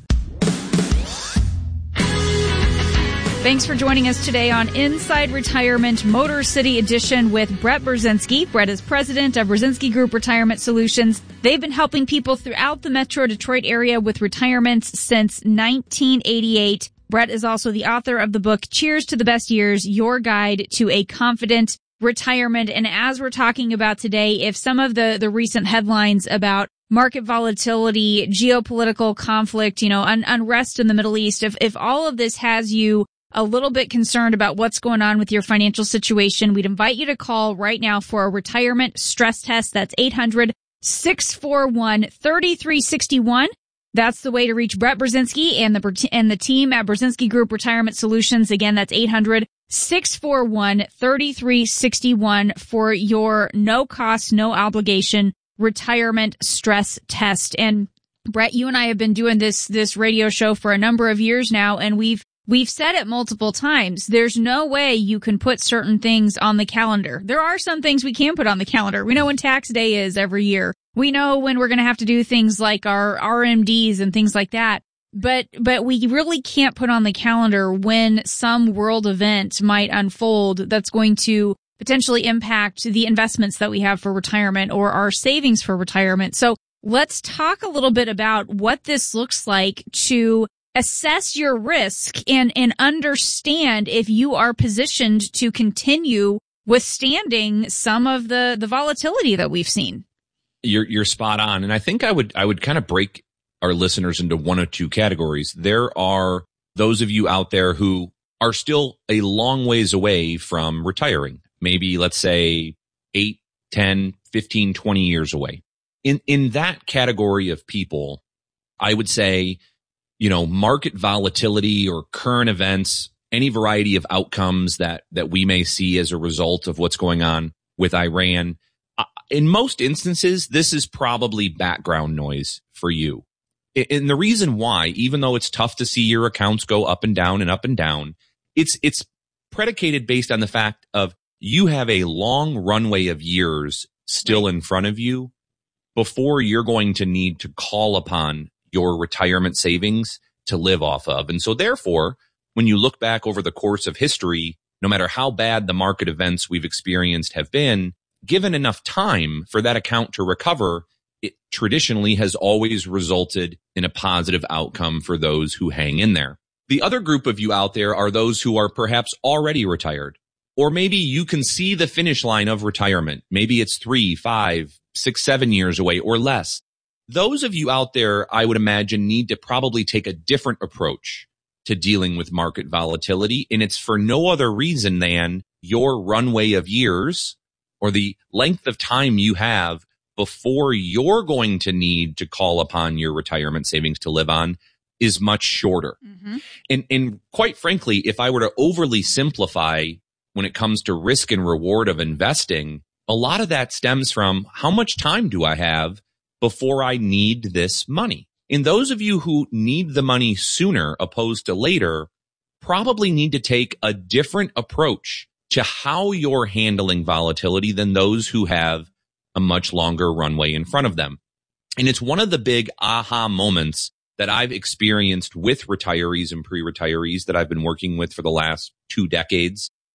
Thanks for joining us today on Inside Retirement Motor City Edition with Brett Brzezinski. Brett is president of Brzezinski Group Retirement Solutions. They've been helping people throughout the Metro Detroit area with retirements since nineteen eighty-eight. Brett is also the author of the book Cheers to the Best Years, Your Guide to a Confident Retirement. And as we're talking about today, if some of the, the recent headlines about market volatility, geopolitical conflict, you know, un- unrest in the Middle East, if, if all of this has you a little bit concerned about what's going on with your financial situation, we'd invite you to call right now for a retirement stress test. That's eight hundred, six four one, three three six one. That's the way to reach Brett Brzezinski and the and the team at Brzezinski Group Retirement Solutions. Again, that's eight hundred, six four one, three three six one for your no cost, no obligation retirement stress test. And Brett, you and I have been doing this this radio show for a number of years now, and we've We've said it multiple times. There's no way you can put certain things on the calendar. There are some things we can put on the calendar. We know when tax day is every year. We know when we're going to have to do things like our R M Ds and things like that. But, but we really can't put on the calendar when some world event might unfold that's going to potentially impact the investments that we have for retirement or our savings for retirement. So let's talk a little bit about what this looks like to assess your risk and, and understand if you are positioned to continue withstanding some of the, the volatility that we've seen. You're, you're spot on. And I think I would, I would kind of break our listeners into one or two categories. There are those of you out there who are still a long ways away from retiring. Maybe let's say eight, ten, fifteen, twenty years away. In, in that category of people, I would say, you know, market volatility or current events, any variety of outcomes that, that we may see as a result of what's going on with Iran. Uh, in most instances, this is probably background noise for you. And the reason why, even though it's tough to see your accounts go up and down and up and down, it's, it's predicated based on the fact of you have a long runway of years still in front of you before you're going to need to call upon your retirement savings to live off of. And so therefore, when you look back over the course of history, no matter how bad the market events we've experienced have been, given enough time for that account to recover, it traditionally has always resulted in a positive outcome for those who hang in there. The other group of you out there are those who are perhaps already retired, or maybe you can see the finish line of retirement. Maybe it's three, five, six, seven years away or less. Those of you out there, I would imagine, need to probably take a different approach to dealing with market volatility. And it's for no other reason than your runway of years or the length of time you have before you're going to need to call upon your retirement savings to live on is much shorter. Mm-hmm. And, and quite frankly, if I were to overly simplify when it comes to risk and reward of investing, a lot of that stems from how much time do I have before I need this money? And those of you who need the money sooner opposed to later probably need to take a different approach to how you're handling volatility than those who have a much longer runway in front of them. And it's one of the big aha moments that I've experienced with retirees and pre-retirees that I've been working with for the last two decades.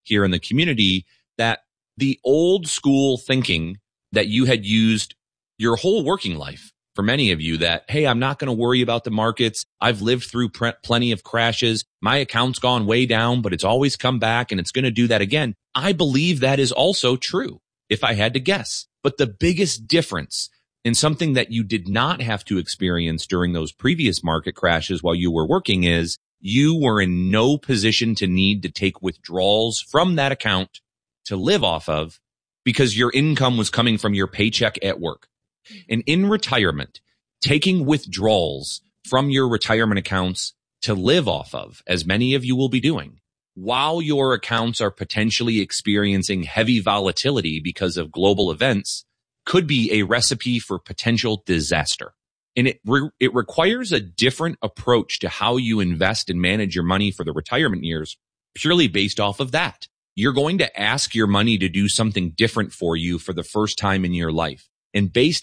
here in the community that the old school thinking that you had used your whole working life, for many of you, that, hey, I'm not going to worry about the markets. I've lived through pre- plenty of crashes. My account's gone way down, but it's always come back and it's going to do that again. I believe that is also true, if I had to guess. But the biggest difference in something that you did not have to experience during those previous market crashes while you were working is you were in no position to need to take withdrawals from that account to live off of because your income was coming from your paycheck at work. And in retirement, taking withdrawals from your retirement accounts to live off of, as many of you will be doing, while your accounts are potentially experiencing heavy volatility because of global events, could be a recipe for potential disaster. And it re- it requires a different approach to how you invest and manage your money for the retirement years, purely based off of that. You're going to ask your money to do something different for you for the first time in your life. And based